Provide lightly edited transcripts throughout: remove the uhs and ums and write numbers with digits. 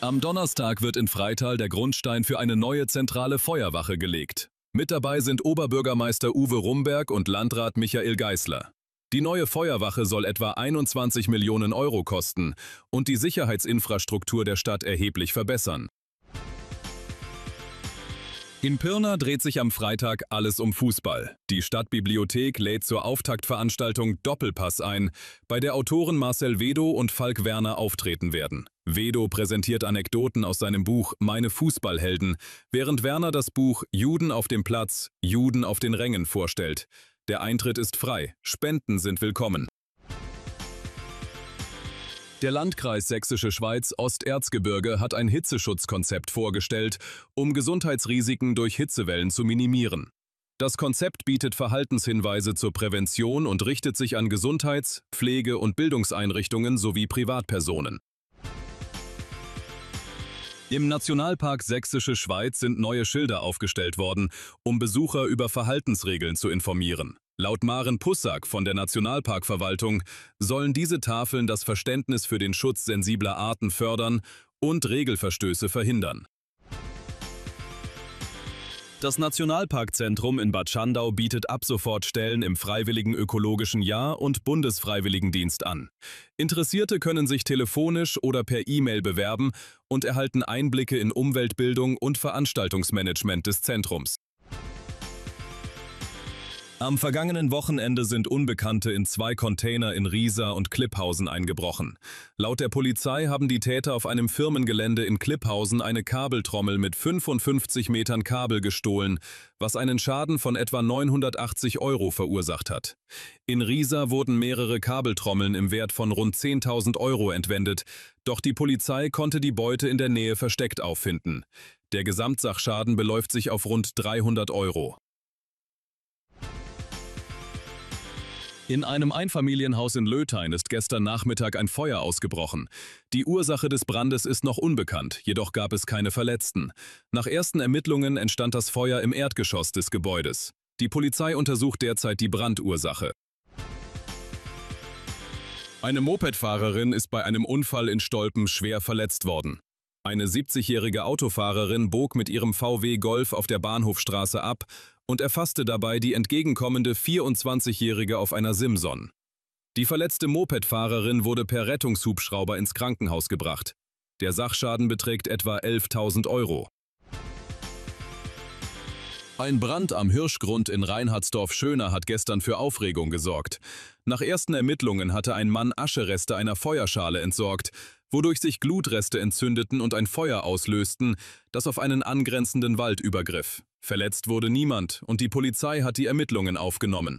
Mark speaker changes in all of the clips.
Speaker 1: Am Donnerstag wird in Freital der Grundstein für eine neue zentrale Feuerwache gelegt. Mit dabei sind Oberbürgermeister Uwe Rumberg und Landrat Michael Geisler. Die neue Feuerwache soll etwa 21 Millionen Euro kosten und die Sicherheitsinfrastruktur der Stadt erheblich verbessern. In Pirna dreht sich am Freitag alles um Fußball. Die Stadtbibliothek lädt zur Auftaktveranstaltung Doppelpass ein, bei der Autoren Marcel Wedo und Falk Werner auftreten werden. Wedo präsentiert Anekdoten aus seinem Buch Meine Fußballhelden, während Werner das Buch Juden auf dem Platz, Juden auf den Rängen vorstellt. Der Eintritt ist frei, Spenden sind willkommen. Der Landkreis Sächsische Schweiz Osterzgebirge hat ein Hitzeschutzkonzept vorgestellt, um Gesundheitsrisiken durch Hitzewellen zu minimieren. Das Konzept bietet Verhaltenshinweise zur Prävention und richtet sich an Gesundheits-, Pflege- und Bildungseinrichtungen sowie Privatpersonen. Im Nationalpark Sächsische Schweiz sind neue Schilder aufgestellt worden, um Besucher über Verhaltensregeln zu informieren. Laut Maren Pussack von der Nationalparkverwaltung sollen diese Tafeln das Verständnis für den Schutz sensibler Arten fördern und Regelverstöße verhindern. Das Nationalparkzentrum in Bad Schandau bietet ab sofort Stellen im Freiwilligen Ökologischen Jahr und Bundesfreiwilligendienst an. Interessierte können sich telefonisch oder per E-Mail bewerben und erhalten Einblicke in Umweltbildung und Veranstaltungsmanagement des Zentrums. Am vergangenen Wochenende sind Unbekannte in 2 Container in Riesa und Klipphausen eingebrochen. Laut der Polizei haben die Täter auf einem Firmengelände in Klipphausen eine Kabeltrommel mit 55 Metern Kabel gestohlen, was einen Schaden von etwa 980 Euro verursacht hat. In Riesa wurden mehrere Kabeltrommeln im Wert von rund 10.000 Euro entwendet, doch die Polizei konnte die Beute in der Nähe versteckt auffinden. Der Gesamtsachschaden beläuft sich auf rund 300 Euro. In einem Einfamilienhaus in Lötein ist gestern Nachmittag ein Feuer ausgebrochen. Die Ursache des Brandes ist noch unbekannt, jedoch gab es keine Verletzten. Nach ersten Ermittlungen entstand das Feuer im Erdgeschoss des Gebäudes. Die Polizei untersucht derzeit die Brandursache. Eine Mopedfahrerin ist bei einem Unfall in Stolpen schwer verletzt worden. Eine 70-jährige Autofahrerin bog mit ihrem VW Golf auf der Bahnhofstraße ab und erfasste dabei die entgegenkommende 24-Jährige auf einer Simson. Die verletzte Mopedfahrerin wurde per Rettungshubschrauber ins Krankenhaus gebracht. Der Sachschaden beträgt etwa 11.000 Euro. Ein Brand am Hirschgrund in Reinhardsdorf-Schöner hat gestern für Aufregung gesorgt. Nach ersten Ermittlungen hatte ein Mann Aschereste einer Feuerschale entsorgt, wodurch sich Glutreste entzündeten und ein Feuer auslösten, das auf einen angrenzenden Wald übergriff. Verletzt wurde niemand und die Polizei hat die Ermittlungen aufgenommen.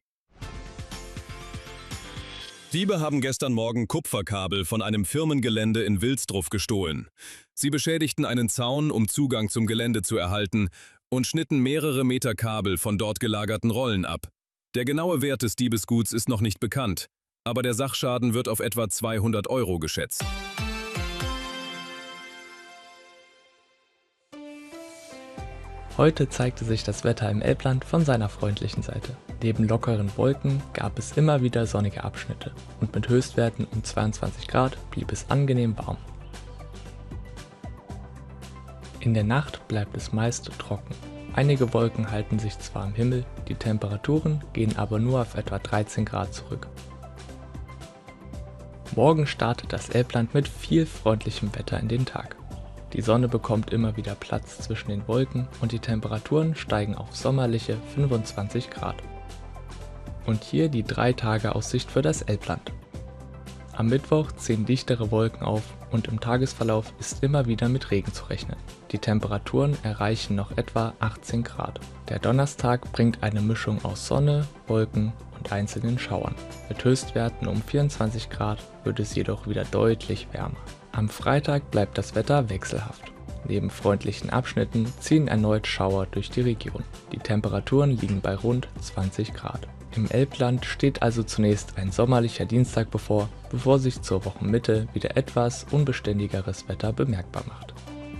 Speaker 1: Diebe haben gestern Morgen Kupferkabel von einem Firmengelände in Wilsdruff gestohlen. Sie beschädigten einen Zaun, um Zugang zum Gelände zu erhalten, und schnitten mehrere Meter Kabel von dort gelagerten Rollen ab. Der genaue Wert des Diebesguts ist noch nicht bekannt, aber der Sachschaden wird auf etwa 200 Euro geschätzt.
Speaker 2: Heute zeigte sich das Wetter im Elbland von seiner freundlichen Seite. Neben lockeren Wolken gab es immer wieder sonnige Abschnitte und mit Höchstwerten um 22 Grad blieb es angenehm warm. In der Nacht bleibt es meist trocken. Einige Wolken halten sich zwar am Himmel, die Temperaturen gehen aber nur auf etwa 13 Grad zurück. Morgen startet das Elbland mit viel freundlichem Wetter in den Tag. Die Sonne bekommt immer wieder Platz zwischen den Wolken und die Temperaturen steigen auf sommerliche 25 Grad. Und hier die 3-Tage-Aussicht für das Elbland. Am Mittwoch ziehen dichtere Wolken auf und im Tagesverlauf ist immer wieder mit Regen zu rechnen. Die Temperaturen erreichen noch etwa 18 Grad. Der Donnerstag bringt eine Mischung aus Sonne, Wolken und einzelnen Schauern. Mit Höchstwerten um 24 Grad wird es jedoch wieder deutlich wärmer. Am Freitag bleibt das Wetter wechselhaft. Neben freundlichen Abschnitten ziehen erneut Schauer durch die Region. Die Temperaturen liegen bei rund 20 Grad. Im Elbland steht also zunächst ein sommerlicher Dienstag bevor sich zur Wochenmitte wieder etwas unbeständigeres Wetter bemerkbar macht.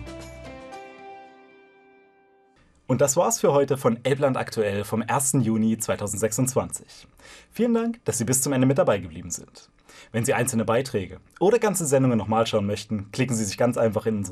Speaker 3: Und das war's für heute von Elbland aktuell vom 1. Juni 2026. Vielen Dank, dass Sie bis zum Ende mit dabei geblieben sind. Wenn Sie einzelne Beiträge oder ganze Sendungen nochmal schauen möchten, klicken Sie sich ganz einfach in unsere